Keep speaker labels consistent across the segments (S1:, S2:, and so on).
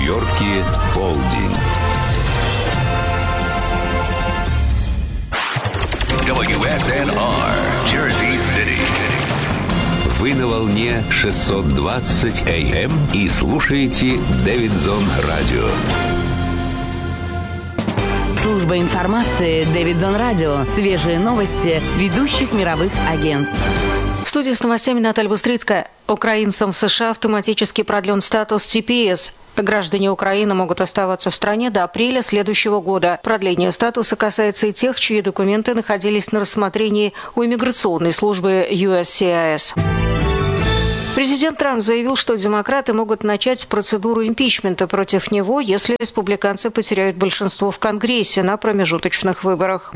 S1: Нью-Йорке полдень. WSNR, Jersey City. Вы на волне 620 AM и слушаете Дэвидсон Радио.
S2: Служба информации Дэвидсон Радио. Свежие новости ведущих мировых агентств.
S3: В студии с новостями Наталья Быстрицкая. Украинцам в США автоматически продлен статус TPS. Граждане Украины могут оставаться в стране до апреля следующего года. Продление статуса касается и тех, чьи документы находились на рассмотрении у иммиграционной службы USCIS. Президент Трамп заявил, что демократы могут начать процедуру импичмента против него, если республиканцы потеряют большинство в Конгрессе на промежуточных выборах.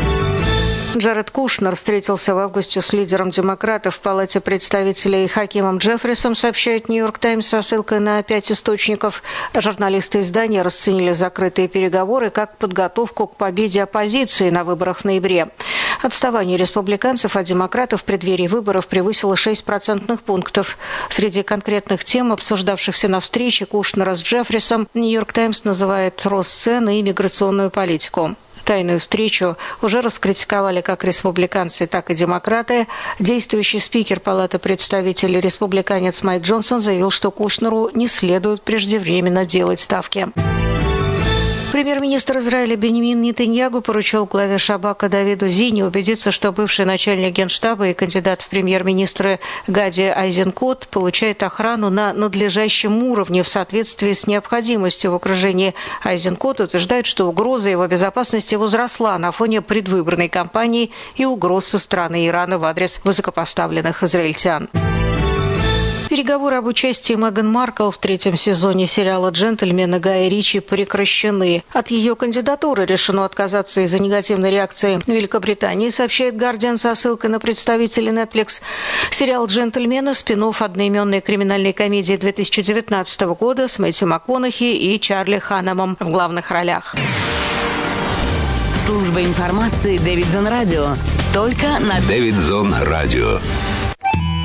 S3: Джаред Кушнер встретился в августе с лидером демократов в Палате представителей Хакимом Джеффрисом, сообщает «Нью-Йорк Таймс» со ссылкой на 5 источников. Журналисты издания расценили закрытые переговоры как подготовку к победе оппозиции на выборах в ноябре. Отставание республиканцев от демократов в преддверии выборов превысило 6 процентных пунктов. Среди конкретных тем, обсуждавшихся на встрече Кушнера с Джеффрисом, «Нью-Йорк Таймс» называет рост цен и миграционную политику. Тайную встречу уже раскритиковали как республиканцы, так и демократы. Действующий спикер Палаты представителей республиканец Майк Джонсон заявил, что Кушнеру не следует преждевременно делать ставки. Премьер-министр Израиля Беньямин Нетаньяху поручил главе Шабака Давиду Зини убедиться, что бывший начальник Генштаба и кандидат в премьер-министры Гади Айзенкот получает охрану на надлежащем уровне в соответствии с необходимостью в окружении. Айзенкот утверждает, что угроза его безопасности возросла на фоне предвыборной кампании и угроз со стороны Ирана в адрес высокопоставленных израильтян. Переговоры об участии Меган Маркл в 3-м сезоне сериала «Джентльмены» Гая Ричи прекращены. От ее кандидатуры решено отказаться из-за негативной реакции Великобритании, сообщает «Гардиан» со ссылкой на представителей Netflix. Сериал «Джентльмены» – спин-офф одноименной криминальной комедии 2019 года с Мэтью МакКонахи и Чарли Ханнемом в главных ролях.
S2: Служба информации Дэвидсон Радио. Только на
S1: Дэвидсон Радио.